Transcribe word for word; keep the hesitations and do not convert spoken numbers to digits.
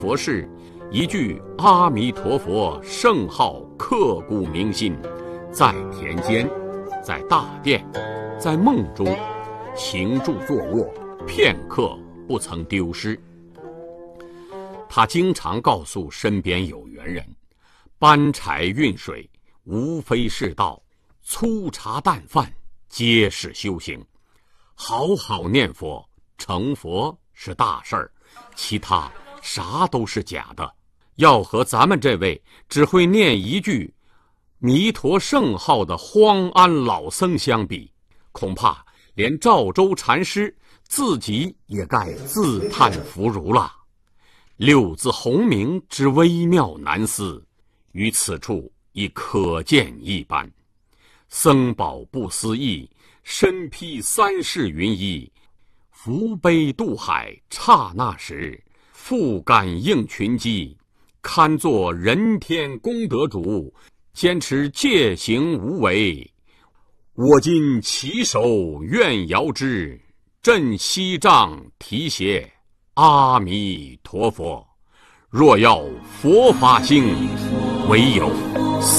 佛事，一句阿弥陀佛圣号刻骨铭心，在田间，在大殿，在梦中，行住坐卧，片刻不曾丢失。他经常告诉身边有缘人，搬柴运水无非是道，粗茶淡饭皆是修行。好好念佛，成佛是大事儿，其他啥都是假的。要和咱们这位只会念一句弥陀圣号的荒安老僧相比，恐怕连赵州禅师自己也该自叹弗如了。六字洪名之微妙难思，于此处已可见一斑。僧宝不思议，身披三世云衣，扶悲渡海刹那时，复感应群机，堪作人天功德主，坚持戒行无为。我今起手愿遥之，振西杖提携阿弥陀佛。若要佛法兴，唯有